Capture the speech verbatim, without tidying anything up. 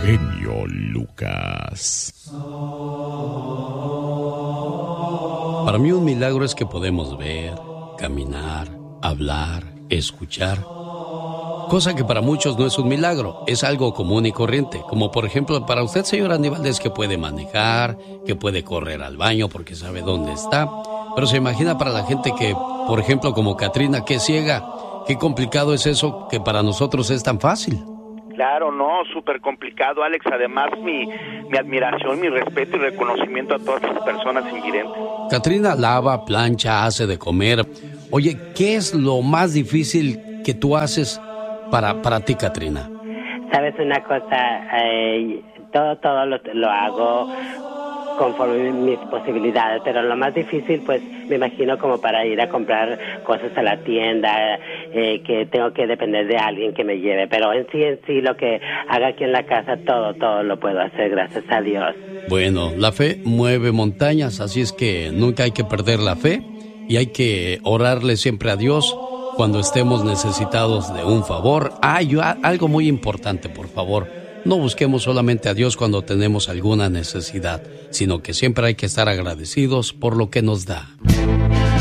genio Lucas. Para mí un milagro es que podemos ver, caminar, hablar, escuchar. Cosa que para muchos no es un milagro, es algo común y corriente. Como por ejemplo para usted, señor Aníbal, que puede manejar, que puede correr al baño porque sabe dónde está. Pero se imagina para la gente que, por ejemplo, como Catrina, que es ciega, qué complicado es eso que para nosotros es tan fácil. Claro, no, súper complicado, Alex. Además, mi, mi admiración, mi respeto y reconocimiento a todas las personas invidentes. Catrina lava, plancha, hace de comer. Oye, ¿qué es lo más difícil que tú haces para, para ti, Catrina? Sabes una cosa, eh, todo, todo lo, lo hago conforme mis posibilidades, pero lo más difícil, pues, me imagino como para ir a comprar cosas a la tienda, eh, que tengo que depender de alguien que me lleve, pero en sí, en sí, lo que haga aquí en la casa, todo, todo lo puedo hacer, gracias a Dios. Bueno, la fe mueve montañas, así es que nunca hay que perder la fe y hay que orarle siempre a Dios cuando estemos necesitados de un favor. Ah, yo, algo muy importante, por favor. No busquemos solamente a Dios cuando tenemos alguna necesidad, sino que siempre hay que estar agradecidos por lo que nos da.